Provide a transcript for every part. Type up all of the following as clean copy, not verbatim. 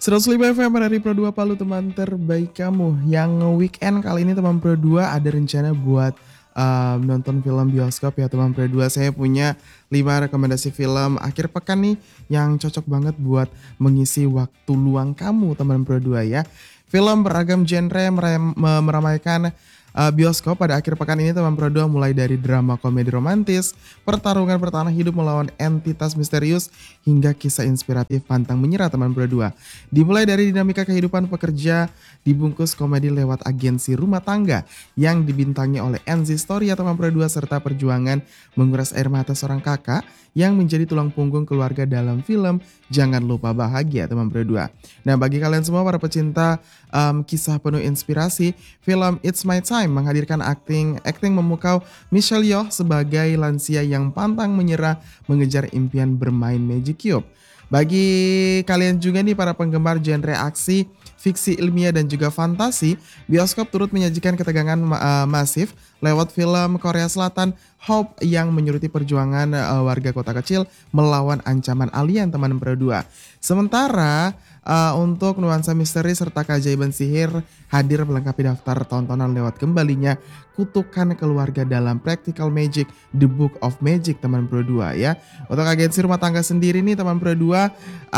105 FM dari Pro 2 Palu, teman terbaik kamu. Yang weekend kali ini teman Pro 2 ada rencana buat nonton film bioskop ya teman Pro 2. Saya punya 5 rekomendasi film akhir pekan nih yang cocok banget buat mengisi waktu luang kamu teman Pro 2 ya. Film beragam genre meramaikan bioskop pada akhir pekan ini teman Pro 2, mulai dari drama komedi romantis, pertarungan bertahan hidup melawan entitas misterius, hingga kisah inspiratif pantang menyerah teman Pro 2. Dimulai dari dinamika kehidupan pekerja dibungkus komedi lewat agensi rumah tangga yang dibintangi oleh Enzi Storia teman Pro 2, serta perjuangan menguras air mata seorang kakak yang menjadi tulang punggung keluarga dalam film Jangan Lupa Bahagia teman Pro 2. Nah, bagi kalian semua para pecinta kisah penuh inspirasi, film It's My Time menghadirkan akting memukau Michelle Yeoh sebagai lansia yang pantang menyerah mengejar impian bermain Magic Cube. Bagi kalian juga nih para penggemar genre aksi, fiksi ilmiah dan juga fantasi, bioskop turut menyajikan ketegangan masif lewat film Korea Selatan Hope yang menyoroti perjuangan warga kota kecil melawan ancaman alien teman Pro 2. Sementara untuk nuansa misteri serta keajaiban sihir hadir melengkapi daftar tontonan lewat kembalinya Kutukan Keluarga dalam Practical Magic The Book of Magic teman Pro 2 ya. Untuk agensi rumah tangga sendiri nih teman Pro 2,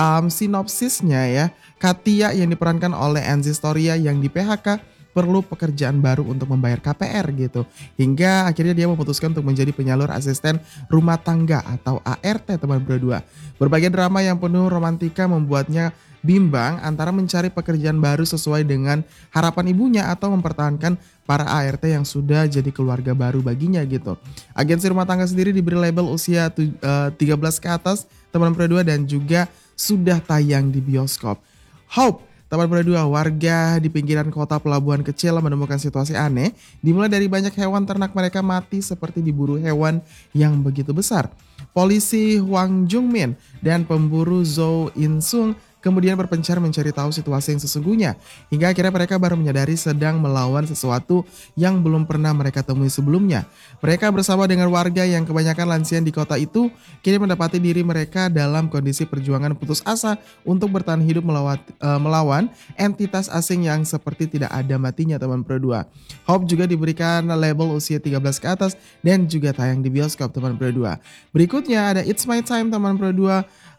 sinopsisnya ya, Katia yang diperankan oleh Enzi Storia yang di PHK perlu pekerjaan baru untuk membayar KPR gitu. Hingga akhirnya dia memutuskan untuk menjadi penyalur asisten rumah tangga atau ART teman Pro 2. Berbagai drama yang penuh romantika membuatnya bimbang antara mencari pekerjaan baru sesuai dengan harapan ibunya atau mempertahankan para ART yang sudah jadi keluarga baru baginya gitu. Agensi rumah tangga sendiri diberi label usia 13 ke atas teman Pro 2 dan juga sudah tayang di bioskop. Hope teman Pro 2, warga di pinggiran kota pelabuhan kecil menemukan situasi aneh, dimulai dari banyak hewan ternak mereka mati seperti diburu hewan yang begitu besar. Polisi Hwang Jung-min dan pemburu Zhou In-sung kemudian berpencar mencari tahu situasi yang sesungguhnya, hingga akhirnya mereka baru menyadari sedang melawan sesuatu yang belum pernah mereka temui sebelumnya. Mereka bersama dengan warga yang kebanyakan lansia di kota itu kini mendapati diri mereka dalam kondisi perjuangan putus asa untuk bertahan hidup melawan entitas asing yang seperti tidak ada matinya teman Pro 2. Hope juga diberikan label usia 13 ke atas dan juga tayang di bioskop teman Pro 2. Berikutnya ada It's My Time teman Pro 2,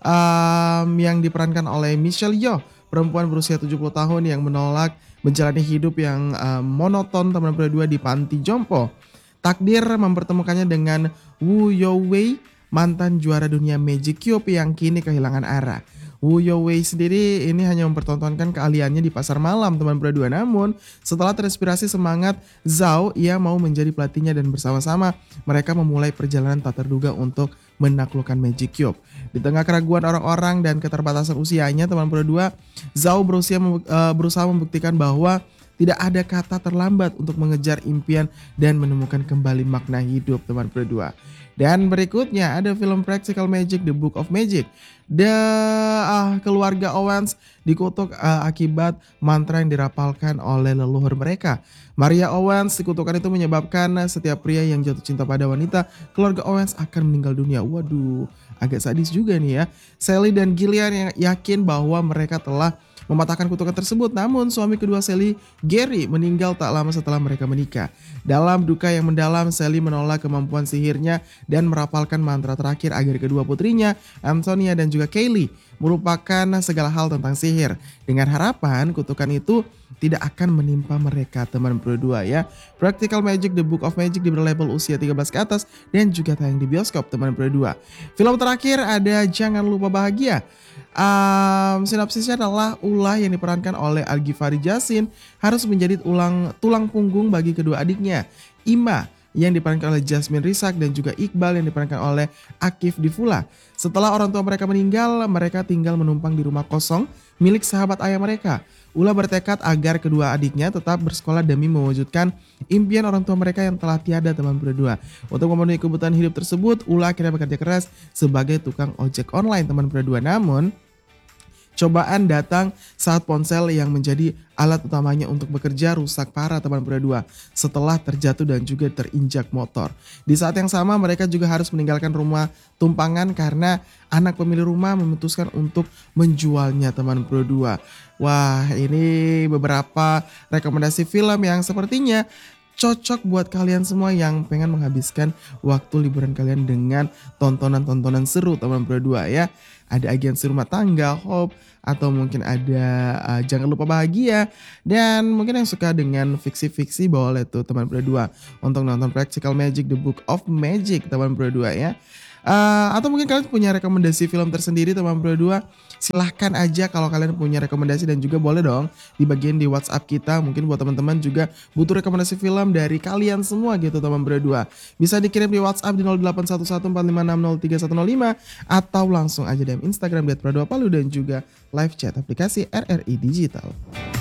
yang diperankan oleh Michelle Yeoh, perempuan berusia 70 tahun yang menolak menjalani hidup yang monoton teman Pro 2 di panti jompo. Takdir mempertemukannya dengan Woo Yo-wei, mantan juara dunia Magic Cube yang kini kehilangan arah. Woo Yo-wei sendiri ini hanya mempertontonkan keahliannya di pasar malam teman Pro 2, namun setelah terinspirasi semangat Zhao, ia mau menjadi pelatihnya dan bersama-sama mereka memulai perjalanan tak terduga untuk menaklukkan Magic Cube. Di tengah keraguan orang-orang dan keterbatasan usianya teman Pro 2, Zhao berusaha membuktikan bahwa tidak ada kata terlambat untuk mengejar impian dan menemukan kembali makna hidup teman Pro 2. Dan berikutnya ada film Practical Magic The Book of Magic. Keluarga Owens dikutuk akibat mantra yang dirapalkan oleh leluhur mereka. Maria Owens, kutukan itu menyebabkan setiap pria yang jatuh cinta pada wanita keluarga Owens akan meninggal dunia. Waduh, agak sadis juga nih ya. Sally dan Gillian yang yakin bahwa mereka telah mematahkan kutukan tersebut, namun suami kedua Sally, Gary, meninggal tak lama setelah mereka menikah. Dalam duka yang mendalam, Sally menolak kemampuan sihirnya dan merapalkan mantra terakhir agar kedua putrinya, Antonia dan juga Kaylee, merupakan segala hal tentang sihir. Dengan harapan kutukan itu tidak akan menimpa mereka teman Pro 2 ya. Practical Magic The Book of Magic diberi label usia 13 ke atas dan juga tayang di bioskop teman Pro 2. Film terakhir ada Jangan Lupa Bahagia. Sinopsisnya adalah Ulah yang diperankan oleh Al-Ghifari Jassin harus menjadi tulang punggung bagi kedua adiknya, Ima yang diperankan oleh Jasmine Risak dan juga Iqbal yang diperankan oleh Akif Difula. Setelah orang tua mereka meninggal, mereka tinggal menumpang di rumah kosong milik sahabat ayah mereka. Ula bertekad agar kedua adiknya tetap bersekolah demi mewujudkan impian orang tua mereka yang telah tiada teman Pro 2. Untuk memenuhi kebutuhan hidup tersebut, Ula akhirnya bekerja keras sebagai tukang ojek online teman Pro 2. Namun, Cobaan datang saat ponsel yang menjadi alat utamanya untuk bekerja rusak parah teman berdua setelah terjatuh dan juga terinjak motor. Di saat yang sama mereka juga harus meninggalkan rumah tumpangan karena anak pemilik rumah memutuskan untuk menjualnya teman berdua. Wah, ini beberapa rekomendasi film yang sepertinya cocok buat kalian semua yang pengen menghabiskan waktu liburan kalian dengan tontonan-tontonan seru teman berdua ya. Ada Agensi Rumah Tangga, Hope, atau mungkin ada Jangan Lupa Bahagia, dan mungkin yang suka dengan fiksi-fiksi boleh tuh teman berdua untuk nonton Practical Magic, The Book of Magic teman berdua ya. Atau mungkin kalian punya rekomendasi film tersendiri teman berdua, silahkan aja kalau kalian punya rekomendasi dan juga boleh dong dibagiin di WhatsApp kita. Mungkin buat teman-teman juga butuh rekomendasi film dari kalian semua gitu teman berdua. Bisa dikirim di WhatsApp di 081145603105 atau langsung aja DM Instagram @praduapalu dan juga live chat aplikasi RRI Digital.